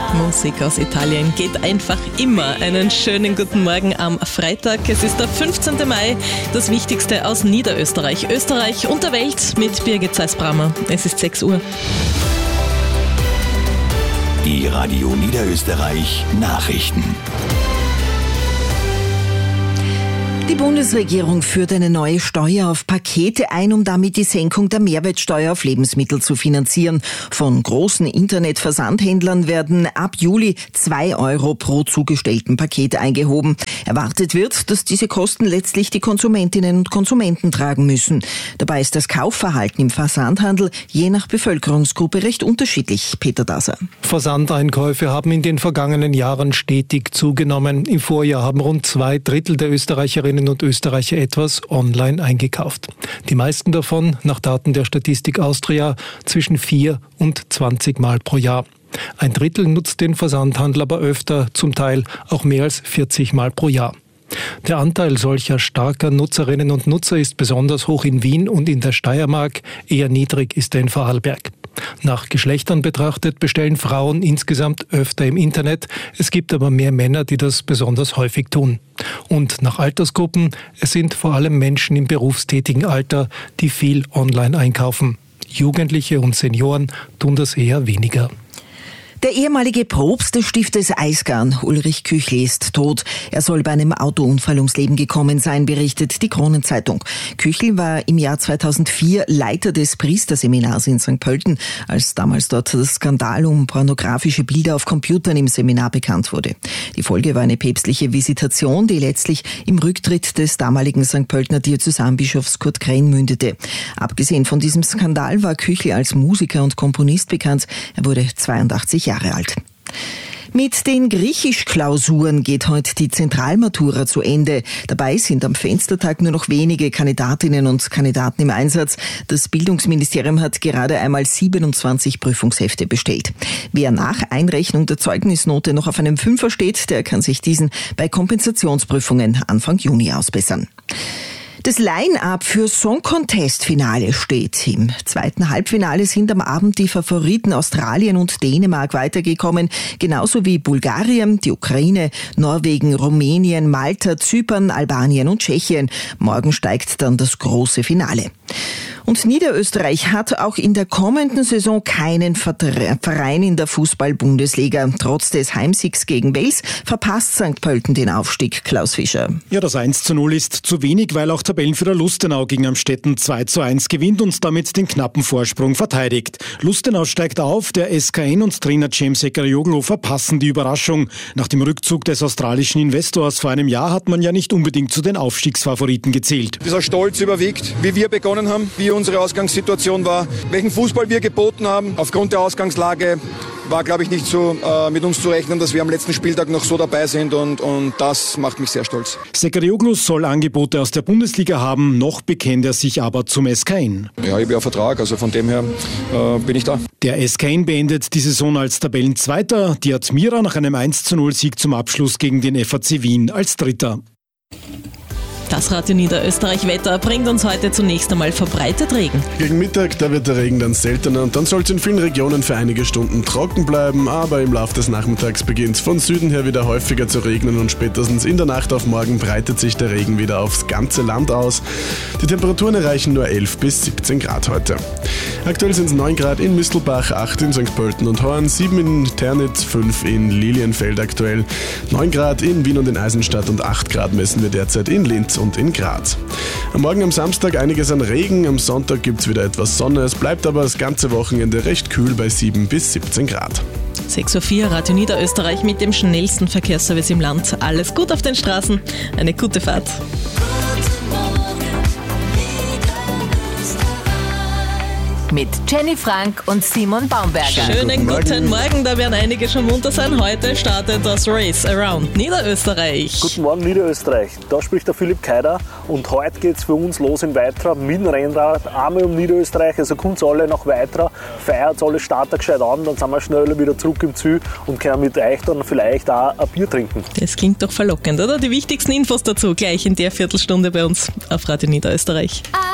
Musik aus Italien geht einfach immer. Einen schönen guten Morgen am Freitag. Es ist der 15. Mai, das Wichtigste aus Niederösterreich, Österreich und der Welt mit Birgit Zeisbrammer. Es ist 6 Uhr. Die Radio Niederösterreich Nachrichten. Die Bundesregierung führt eine neue Steuer auf Pakete ein, um damit die Senkung der Mehrwertsteuer auf Lebensmittel zu finanzieren. Von großen Internetversandhändlern werden ab Juli 2 Euro pro zugestellten Paket eingehoben. Erwartet wird, dass diese Kosten letztlich die Konsumentinnen und Konsumenten tragen müssen. Dabei ist das Kaufverhalten im Versandhandel je nach Bevölkerungsgruppe recht unterschiedlich. Peter Daser. Versandeinkäufe haben in den vergangenen Jahren stetig zugenommen. Im Vorjahr haben rund 2/3 der Österreicherinnen und Österreicher etwas online eingekauft. Die meisten davon, nach Daten der Statistik Austria, zwischen 4 und 20 Mal pro Jahr. 1/3 nutzt den Versandhandel aber öfter, zum Teil auch mehr als 40 Mal pro Jahr. Der Anteil solcher starker Nutzerinnen und Nutzer ist besonders hoch in Wien und in der Steiermark, eher niedrig ist er in Vorarlberg. Nach Geschlechtern betrachtet bestellen Frauen insgesamt öfter im Internet. Es gibt aber mehr Männer, die das besonders häufig tun. Und nach Altersgruppen, es sind vor allem Menschen im berufstätigen Alter, die viel online einkaufen. Jugendliche und Senioren tun das eher weniger. Der ehemalige Propst des Stiftes Eisgarn, Ulrich Küchli, ist tot. Er soll bei einem Autounfall ums Leben gekommen sein, berichtet die Kronenzeitung. Küchli war im Jahr 2004 Leiter des Priesterseminars in St. Pölten, als damals dort das Skandal um pornografische Bilder auf Computern im Seminar bekannt wurde. Die Folge war eine päpstliche Visitation, die letztlich im Rücktritt des damaligen St. Pöltener Diözesanbischofs Kurt Kren mündete. Abgesehen von diesem Skandal war Küchli als Musiker und Komponist bekannt. Er wurde 82 Jahre alt. Mit den Griechisch-Klausuren geht heute die Zentralmatura zu Ende. Dabei sind am Fenstertag nur noch wenige Kandidatinnen und Kandidaten im Einsatz. Das Bildungsministerium hat gerade einmal 27 Prüfungshefte bestellt. Wer nach Einrechnung der Zeugnisnote noch auf einem Fünfer steht, der kann sich diesen bei Kompensationsprüfungen Anfang Juni ausbessern. Das Line-Up für Song-Contest-Finale steht. Im zweiten Halbfinale sind am Abend die Favoriten Australien und Dänemark weitergekommen, genauso wie Bulgarien, die Ukraine, Norwegen, Rumänien, Malta, Zypern, Albanien und Tschechien. Morgen steigt dann das große Finale. Und Niederösterreich hat auch in der kommenden Saison keinen Verein in der Fußball-Bundesliga. Trotz des Heimsiegs gegen Wales verpasst St. Pölten den Aufstieg. Klaus Fischer. Ja, das 1:0 ist zu wenig, weil auch Tabellenführer Lustenau gegen Amstetten 2:1 gewinnt und damit den knappen Vorsprung verteidigt. Lustenau steigt auf, der SKN und Trainer James Sekarioglu verpassen die Überraschung. Nach dem Rückzug des australischen Investors vor einem Jahr hat man ja nicht unbedingt zu den Aufstiegsfavoriten gezählt. Dieser Stolz überwiegt, wie wir begonnen haben, wie unsere Ausgangssituation war, welchen Fußball wir geboten haben. Aufgrund der Ausgangslage war, glaube ich, nicht so mit uns zu rechnen, dass wir am letzten Spieltag noch so dabei sind und das macht mich sehr stolz. Sekarioglu soll Angebote aus der Bundesliga haben, noch bekennt er sich aber zum SKN. Ja, ich habe ja Vertrag, also von dem her bin ich da. Der SKN beendet die Saison als Tabellenzweiter, die Admira nach einem 1:0-Sieg zum Abschluss gegen den FAC Wien als Dritter. Das Radio Niederösterreich Wetter bringt uns heute zunächst einmal verbreitet Regen. Gegen Mittag, da wird der Regen dann seltener und dann soll es in vielen Regionen für einige Stunden trocken bleiben, aber im Laufe des Nachmittags beginnt es von Süden her wieder häufiger zu regnen und spätestens in der Nacht auf morgen breitet sich der Regen wieder aufs ganze Land aus. Die Temperaturen erreichen nur 11 bis 17 Grad heute. Aktuell sind es 9 Grad in Mistelbach, 8 in St. Pölten und Horn, 7 in Ternitz, 5 in Lilienfeld aktuell, 9 Grad in Wien und in Eisenstadt und 8 Grad messen wir derzeit in Linz und in Graz. Am Morgen am Samstag einiges an Regen, am Sonntag gibt es wieder etwas Sonne, es bleibt aber das ganze Wochenende recht kühl bei 7 bis 17 Grad. 6:04 Uhr, Radio Niederösterreich mit dem schnellsten Verkehrsservice im Land. Alles gut auf den Straßen, eine gute Fahrt. Mit Jenny Frank und Simon Baumberger. Schönen guten Morgen, da werden einige schon munter sein. Heute startet das Race Around Niederösterreich. Guten Morgen Niederösterreich, da spricht der Philipp Keider und heute geht es für uns los in Weitra mit dem Rennrad, einmal um Niederösterreich, also kommt alle nach Weitra, feiert alle Starter gescheit an, dann sind wir schnell wieder zurück im Ziel und können mit euch dann vielleicht auch ein Bier trinken. Das klingt doch verlockend, oder? Die wichtigsten Infos dazu gleich in der Viertelstunde bei uns auf Radio Niederösterreich.